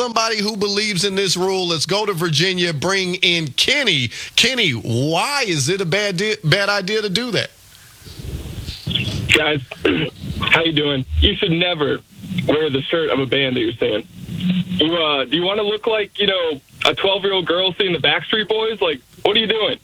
somebody who believes in this rule. Let's go to Virginia, bring in Kenny. Kenny, why is it a bad idea to do that? Guys, how you doing? You should never wear the shirt of a band that you're saying. Do you want to look like, a 12-year-old girl seeing the Backstreet Boys? Like, what are you doing?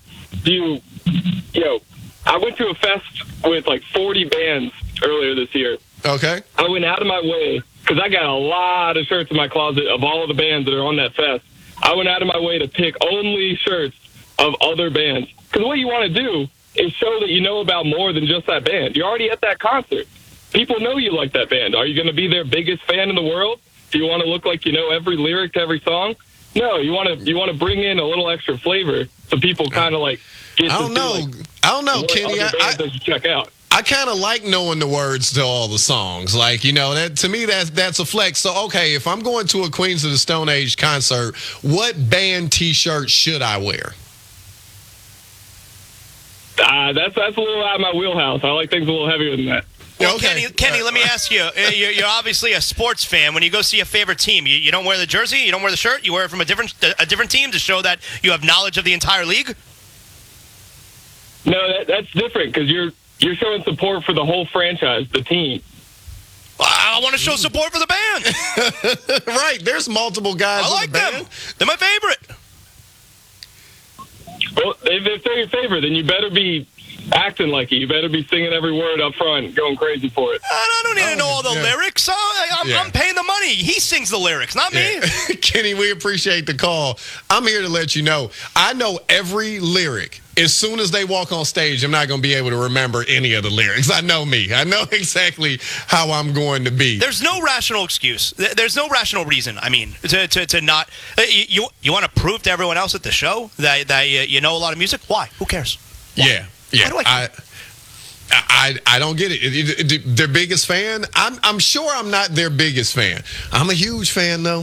I went to a fest with like 40 bands earlier this year. Okay. I went out of my way, because I got a lot of shirts in my closet of all of the bands that are on that fest. I went out of my way to pick only shirts of other bands. Because what you want to do is show that you know about more than just that band. You're already at that concert. People know you like that band. Are you going to be their biggest fan in the world? Do you want to look like you know every lyric to every song? No, you want to bring in a little extra flavor so people kind of like get I don't know, Kenny. Check out. I kind of like knowing the words to all the songs. Like, that to me, that's a flex. So, okay, if I'm going to a Queens of the Stone Age concert, what band T-shirt should I wear? That's a little out of my wheelhouse. I like things a little heavier than that. Well, Okay. Kenny, let me ask you. You're obviously a sports fan. When you go see a favorite team, you don't wear the jersey, you don't wear the shirt, you wear it from a different team to show that you have knowledge of the entire league? No, that's different because you're showing support for the whole franchise, the team. I want to show support for the band. Right. There's multiple guys I like in the band. them. They're my favorite. Well, if they're your favorite, then you better be acting like it. You better be singing every word up front, going crazy for it. I don't need to know all the yeah. lyrics. I'm paying the money. He sings the lyrics, not me. Yeah. Kenny, we appreciate the call. I'm here to let you know, I know every lyric. As soon as they walk on stage, I'm not going to be able to remember any of the lyrics. I know me. I know exactly how I'm going to be. There's no rational excuse. There's no rational reason, to not. You want to prove to everyone else at the show that you know a lot of music? Why? Who cares? Why? Yeah. How do I care? I don't get it. Their biggest fan? I'm sure I'm not their biggest fan. I'm a huge fan, though.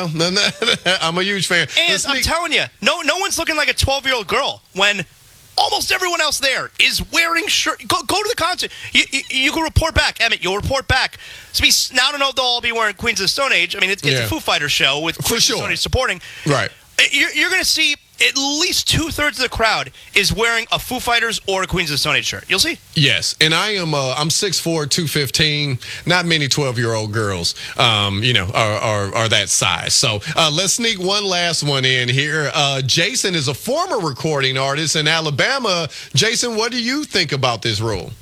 I'm a huge fan. And I'm telling you, no one's looking like a 12-year-old girl when almost everyone else there is wearing shirt. Go to the concert. You can report back, Emmett. You'll report back. Now I don't know if they'll all be wearing Queens of the Stone Age. It's a Foo Fighters show with Queens of the Stone Age supporting. Right. You're going to see at least 2/3 of the crowd is wearing a Foo Fighters or a Queens of the Stone Age shirt. You'll see. Yes, and I'm 6'4", 215. Not many 12-year-old girls, are that size. So let's sneak one last one in here. Jason is a former recording artist in Alabama. Jason, what do you think about this rule?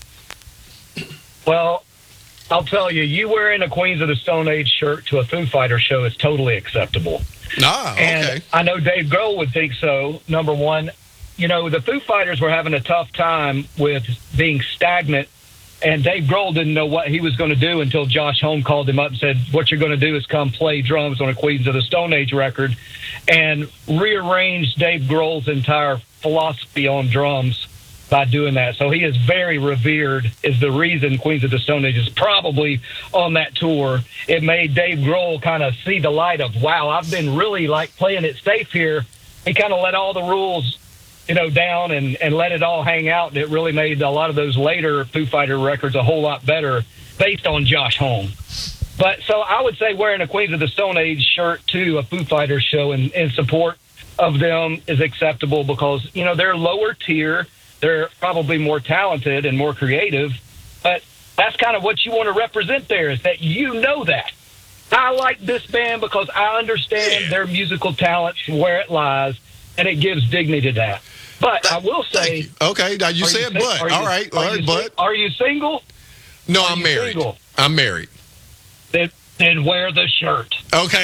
Well, I'll tell you, you wearing a Queens of the Stone Age shirt to a Foo Fighters show is totally acceptable. Okay. And I know Dave Grohl would think so. Number one, the Foo Fighters were having a tough time with being stagnant, and Dave Grohl didn't know what he was going to do until Josh Homme called him up and said, what you're going to do is come play drums on a Queens of the Stone Age record, and rearranged Dave Grohl's entire philosophy on drums by doing that. So he is very revered, is the reason Queens of the Stone Age is probably on that tour. It made Dave Grohl kind of see the light of, wow, I've been really playing it safe here. He kind of let all the rules, down and let it all hang out. And it really made a lot of those later Foo Fighter records a whole lot better based on Josh Homme. But so I would say wearing a Queens of the Stone Age shirt to a Foo Fighters show in support of them is acceptable because, they're lower tier. They're probably more talented and more creative, but that's kind of what you want to represent there is that that. I like this band because I understand their musical talent and where it lies, and it gives dignity to that. But I will say... Okay, now you said but. All right, but... Are you single? No, I'm married. Single? I'm married. Then wear the shirt. Okay.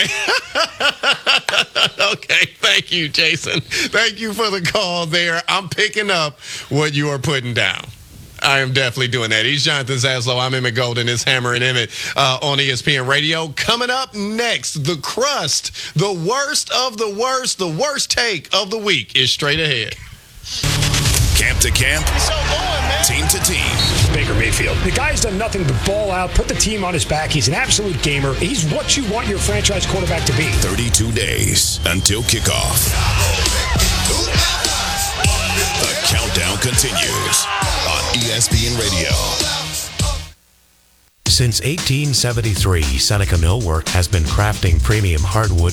Okay. Thank you, Jason. Thank you for the call there. I'm picking up what you are putting down. I am definitely doing that. He's Jonathan Zaslow. I'm Emmett Golden. It's Hammer and Emmett on ESPN Radio. Coming up next, The Crust, the worst of the worst, the worst take of the week is straight ahead. Camp to camp, team to team. Baker Mayfield. The guy's done nothing but ball out, put the team on his back. He's an absolute gamer. He's what you want your franchise quarterback to be. 32 days until kickoff. The countdown continues on ESPN Radio. Since 1873, Seneca Millwork has been crafting premium hardwood